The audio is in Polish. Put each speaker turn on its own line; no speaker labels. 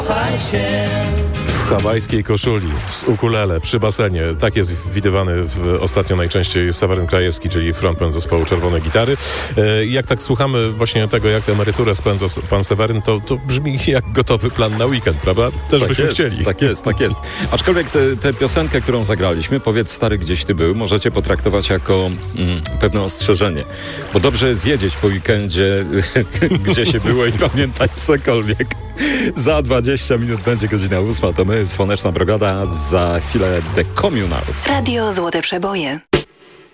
W hawajskiej koszuli, z ukulele, przy basenie. Tak jest widywany ostatnio najczęściej Seweryn Krajewski, czyli frontman zespołu Czerwone Gitary. Jak tak słuchamy właśnie tego, jak emeryturę spędza pan Seweryn, to brzmi jak gotowy plan na weekend, prawda? Też
tak
byśmy
jest,
chcieli.
Tak jest. Aczkolwiek tę piosenkę, którą zagraliśmy, Powiedz stary, gdzieś ty był, możecie potraktować jako pewne ostrzeżenie. Bo dobrze jest wiedzieć po weekendzie, gdzie się było i pamiętać cokolwiek. Za 20 minut będzie godzina 8, to my, Słoneczna Brygada, za chwilę The Communards.
Radio Złote Przeboje.